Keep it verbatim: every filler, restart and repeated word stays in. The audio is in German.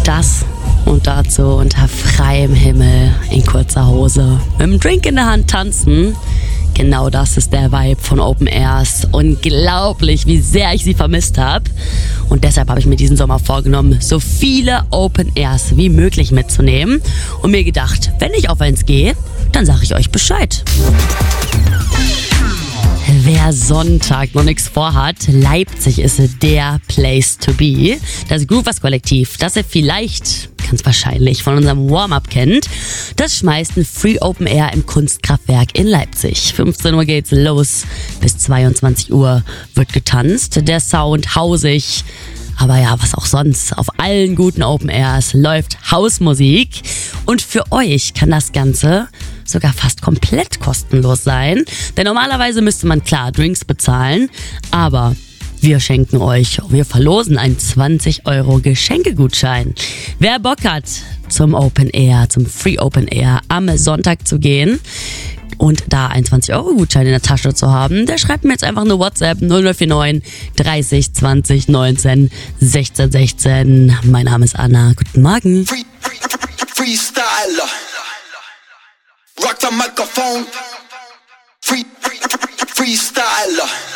Das und dazu unter freiem Himmel in kurzer Hose mit einem Drink in der Hand tanzen. Genau das ist der Vibe von Open Airs. Unglaublich, wie sehr ich sie vermisst habe. Und deshalb habe ich mir diesen Sommer vorgenommen, so viele Open Airs wie möglich mitzunehmen. Und mir gedacht, wenn ich auf eins gehe, dann sage ich euch Bescheid. Wer Sonntag noch nichts vorhat, Leipzig ist der Place to be. Das Groovers Kollektiv, das ihr vielleicht ganz wahrscheinlich von unserem Warm-Up kennt, das schmeißt ein Free Open Air im Kunstkraftwerk in Leipzig. fünfzehn Uhr geht's los, bis zweiundzwanzig Uhr wird getanzt. Der Sound hausig, aber ja, was auch sonst. Auf allen guten Open Airs läuft Hausmusik. Und für euch kann das Ganze sogar fast komplett kostenlos sein. Denn normalerweise müsste man klar Drinks bezahlen, aber wir schenken euch, wir verlosen einen zwanzig Euro Geschenkegutschein. Wer Bock hat, zum Open Air, zum Free Open Air am Sonntag zu gehen und da einen zwanzig Euro Gutschein in der Tasche zu haben, der schreibt mir jetzt einfach eine WhatsApp null null vier neun dreißig zwanzig neunzehn sechzehn sechzehn. Mein Name ist Anna. Guten Morgen. Free, free, freestyler. Rock the microphone. Free, free, freestyler.